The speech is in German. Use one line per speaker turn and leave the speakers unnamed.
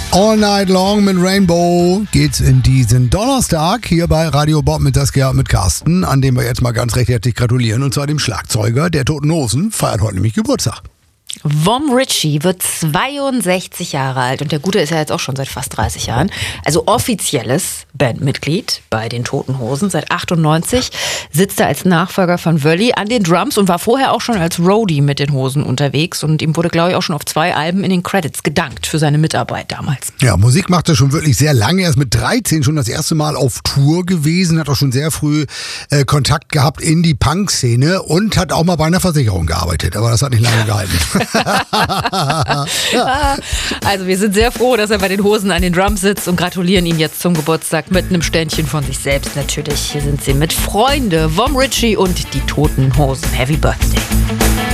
All Night Long mit Rainbow geht's in diesen Donnerstag hier bei Radio Bob mit Saskia und mit Carsten, an dem wir jetzt mal ganz recht herzlich gratulieren, und zwar dem Schlagzeuger der Toten Hosen, feiert heute nämlich Geburtstag.
Vom Ritchie wird 62 Jahre alt und der Gute ist ja jetzt auch schon seit fast 30 Jahren. Also offizielles Bandmitglied bei den Toten Hosen. Seit 98 sitzt er als Nachfolger von Wölli an den Drums und war vorher auch schon als Roadie mit den Hosen unterwegs. Und ihm wurde, glaube ich, auch schon auf 2 Alben in den Credits gedankt für seine Mitarbeit damals.
Ja, Musik macht er schon wirklich sehr lange. Er ist mit 13 schon das erste Mal auf Tour gewesen, hat auch schon sehr früh Kontakt gehabt in die Punk-Szene und hat auch mal bei einer Versicherung gearbeitet. Aber das hat nicht lange gehalten.
Also wir sind sehr froh, dass er bei den Hosen an den Drums sitzt und gratulieren ihm jetzt zum Geburtstag mit einem Ständchen von sich selbst natürlich. Hier sind sie mit Freunde, Vom Ritchie und die Toten Hosen. Happy Birthday.